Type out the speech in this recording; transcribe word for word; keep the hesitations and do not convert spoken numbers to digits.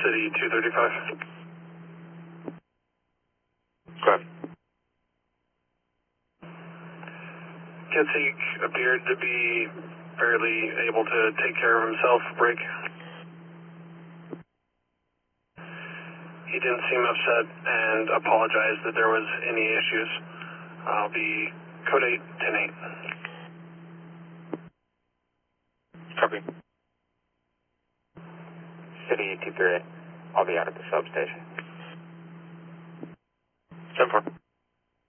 City two thirty-five. Go ahead. Kitsik appeared to be fairly able to take care of himself. Break. He didn't seem upset and apologized that there was any issues. I'll be code eight, ten eight. Copy. City two three eight. I'll be out at the substation. ten four.